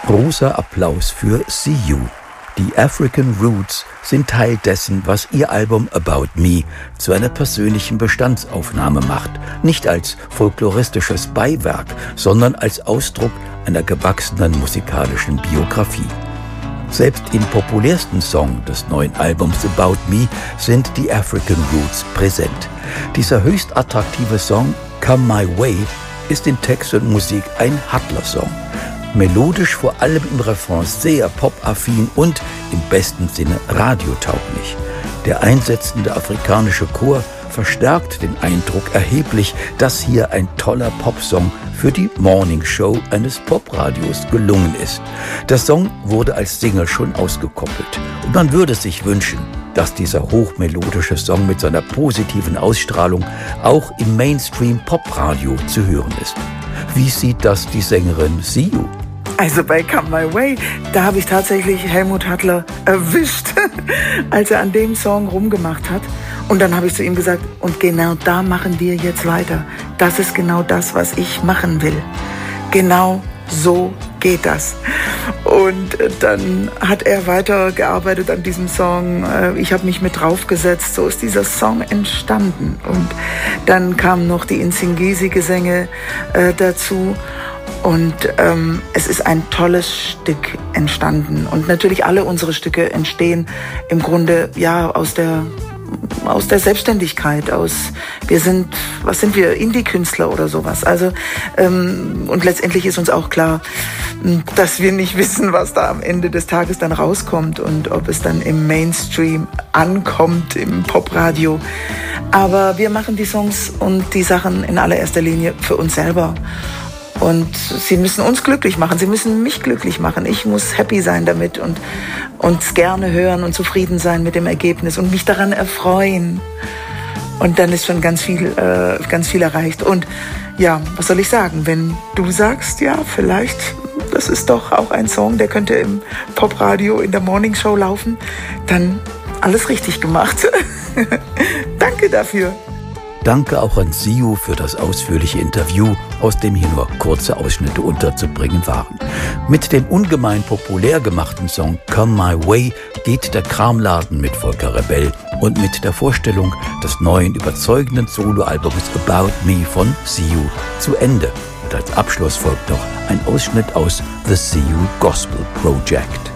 Großer Applaus für See You. Die African Roots sind Teil dessen, was ihr Album About Me zu einer persönlichen Bestandsaufnahme macht. Nicht als folkloristisches Beiwerk, sondern als Ausdruck einer gewachsenen musikalischen Biografie. Selbst im populärsten Song des neuen Albums About Me sind die African Roots präsent. Dieser höchst attraktive Song Come My Way ist in Text und Musik ein Hustler-Song. Melodisch vor allem im Refrain sehr popaffin und im besten Sinne radiotauglich. Der einsetzende afrikanische Chor verstärkt den Eindruck erheblich, dass hier ein toller Popsong für die Morningshow eines Popradios gelungen ist. Der Song wurde als Single schon ausgekoppelt und man würde sich wünschen, dass dieser hochmelodische Song mit seiner positiven Ausstrahlung auch im Mainstream-Popradio zu hören ist. Wie sieht das die Sängerin See You? Also bei Come My Way, da habe ich tatsächlich Helmut Hattler erwischt, als er an dem Song rumgemacht hat. Und dann habe ich zu ihm gesagt, und genau da machen wir jetzt weiter. Das ist genau das, was ich machen will. Genau so geht das. Und dann hat er weitergearbeitet an diesem Song. Ich habe mich mit draufgesetzt. So ist dieser Song entstanden. Und dann kamen noch die Nsingisi-Gesänge dazu. Und es ist ein tolles Stück entstanden. Und natürlich alle unsere Stücke entstehen im Grunde ja aus der Selbstständigkeit, was sind wir, Indie-Künstler oder sowas. Also und letztendlich ist uns auch klar, dass wir nicht wissen, was da am Ende des Tages dann rauskommt und ob es dann im Mainstream ankommt, im Popradio. Aber wir machen die Songs und die Sachen in allererster Linie für uns selber. Und sie müssen uns glücklich machen, sie müssen mich glücklich machen. Ich muss happy sein damit und uns gerne hören und zufrieden sein mit dem Ergebnis und mich daran erfreuen. Und dann ist schon ganz viel erreicht. Und ja, was soll ich sagen, wenn du sagst, ja, vielleicht, das ist doch auch ein Song, der könnte im Popradio in der Morningshow laufen, dann alles richtig gemacht. Danke dafür. Danke auch an See You für das ausführliche Interview, aus dem hier nur kurze Ausschnitte unterzubringen waren. Mit dem ungemein populär gemachten Song Come My Way geht der Kramladen mit Volker Rebell und mit der Vorstellung des neuen überzeugenden Soloalbums About Me von See You zu Ende. Und als Abschluss folgt noch ein Ausschnitt aus The See You Gospel Project.